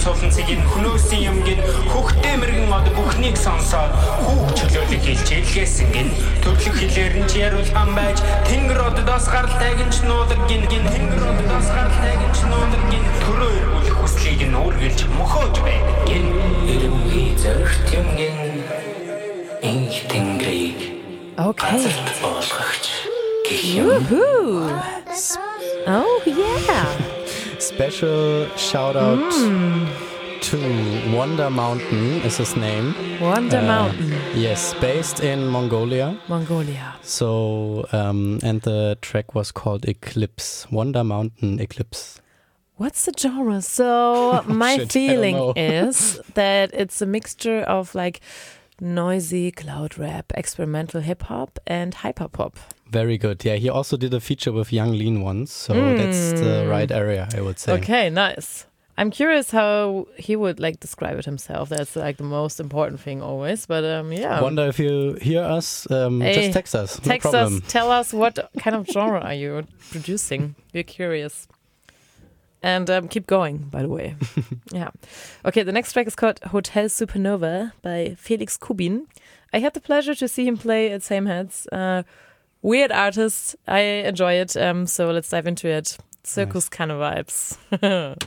цуланцыг энэ хөнөөсөн юм гин хөхтэй мэрэгэн мод бүхнийг сонсоод хүүх чөлөөлөг хэлж хэлхээс гин төрлөх хэлээр нь яриулхан байж тэнгэр одоос гаралтай гинч нуудаг гин тэнгэр одоос гаралтай гинч нуудаг гин төрөө эргүүлэх хүслийг нь үргэлж мөхөөж байдаг гин эрэмхий зоригт юм гин инх тэнгэрийг болгохч гэх юм. Oh yeah. Special shout out to Wonder Mountain is his name. Wonder Mountain. Yes, based in Mongolia. So, and the track was called Eclipse. Wonder Mountain Eclipse. What's the genre? So my feeling is that it's a mixture of like noisy cloud rap, experimental hip hop, and hyperpop. Very good. Yeah, he also did a feature with Young Lean once, so that's the right area, I would say. Okay, nice. I'm curious how he would like describe it himself. That's like the most important thing always. But yeah. Wonder if you hear us, just text us. Text no problem. us. Tell us what kind of genre are you producing. We're curious. And keep going, by the way. Yeah. Okay, the next track is called Hotel Supernova by Felix Kubin. I had the pleasure to see him play at Sameheads. Weird artist. I enjoy it. So let's dive into it. Circus kind of vibes.